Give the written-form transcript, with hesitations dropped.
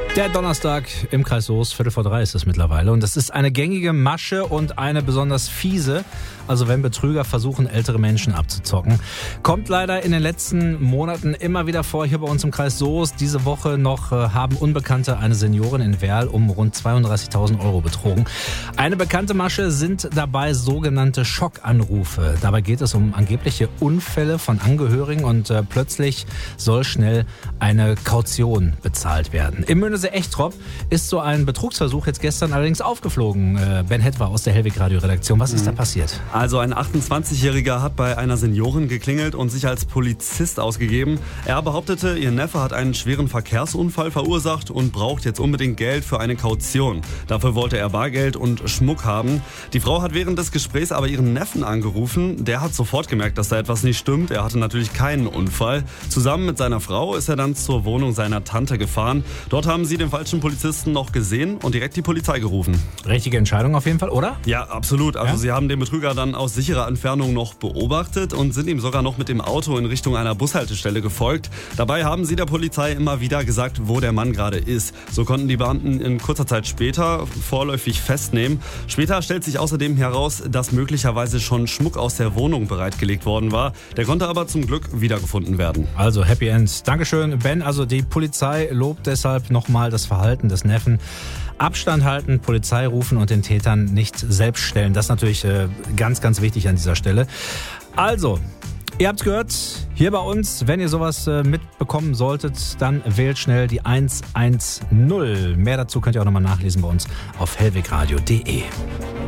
Der Donnerstag im Kreis Soest, 2:45 ist es mittlerweile. Und das ist eine gängige Masche und eine besonders fiese. Also wenn Betrüger versuchen, ältere Menschen abzuzocken. Kommt leider in den letzten Monaten immer wieder vor, hier bei uns im Kreis Soest. Diese Woche noch haben Unbekannte eine Seniorin in Werl um rund 32.000 Euro betrogen. Eine bekannte Masche sind dabei sogenannte Schockanrufe. Dabei geht es um angebliche Unfälle von Angehörigen und plötzlich soll schnell eine Kaution bezahlt werden. Im Münese-Echtrop ist so ein Betrugsversuch jetzt gestern allerdings aufgeflogen. Ben Hetwer aus der Hellweg-Radio-Redaktion. Was ist da passiert? Also ein 28-Jähriger hat bei einer Seniorin geklingelt und sich als Polizist ausgegeben. Er behauptete, ihr Neffe hat einen schweren Verkehrsunfall verursacht und braucht jetzt unbedingt Geld für eine Kaution. Dafür wollte er Bargeld und Schmuck haben. Die Frau hat während des Gesprächs aber ihren Neffen angerufen. Der hat sofort gemerkt, dass da etwas nicht stimmt. Er hatte natürlich keinen Unfall. Zusammen mit seiner Frau ist er dann zur Wohnung seiner Tante gefahren. Dort haben sie den falschen Polizisten noch gesehen und direkt die Polizei gerufen. Richtige Entscheidung auf jeden Fall, oder? Ja, absolut. Also sie haben den Betrüger dann aus sicherer Entfernung noch beobachtet und sind ihm sogar noch mit dem Auto in Richtung einer Bushaltestelle gefolgt. Dabei haben sie der Polizei immer wieder gesagt, wo der Mann gerade ist. So konnten die Beamten in kurzer Zeit später vorläufig festnehmen. Später stellt sich außerdem heraus, dass möglicherweise schon Schmuck aus der Wohnung bereitgelegt worden war. Der konnte aber zum Glück wiedergefunden werden. Also Happy End. Dankeschön, Ben. Also die Polizei lobt deshalb nochmal das Verhalten des Neffen. Abstand halten, Polizei rufen und den Tätern nicht selbst stellen. Das ist natürlich ganz, ganz wichtig an dieser Stelle. Also, ihr habt's gehört, hier bei uns, wenn ihr sowas mitbekommen solltet, dann wählt schnell die 110. Mehr dazu könnt ihr auch nochmal nachlesen bei uns auf hellwegradio.de.